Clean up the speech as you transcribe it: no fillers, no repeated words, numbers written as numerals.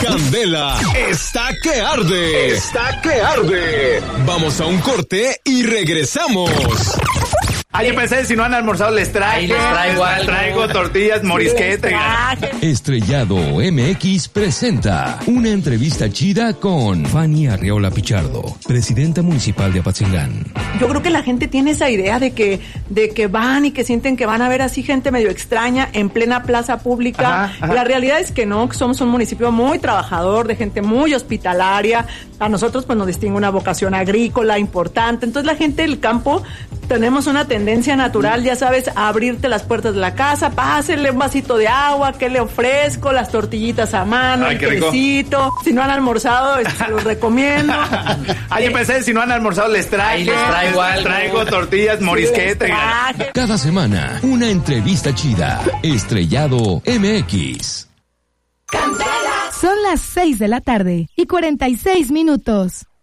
Candela está que arde. Está que arde. Vamos a un corte y regresamos. Yo pensé, si no han almorzado, les traigo tortillas, morisqueta. Estrellado MX presenta una entrevista chida con Fanny Arriola Pichardo, presidenta municipal de Apatzingán. Yo creo que la gente tiene esa idea de que van y que sienten que van a ver así gente medio extraña en plena plaza pública. Ajá. La realidad es que no, que somos un municipio muy trabajador, de gente muy hospitalaria. A nosotros pues nos distingue una vocación agrícola importante. Entonces la gente del campo tenemos una tendencia natural, ya sabes, a abrirte las puertas de la casa, pásenle un vasito de agua, ¿qué le ofrezco? Las tortillitas a mano, el quesito. Si no han almorzado, se los recomiendo. Yo pensé, si no han almorzado, les traigo tortillas, morisqueta. Cada semana, una entrevista chida. Estrellado MX. Son las 6 de la tarde y 46 minutos.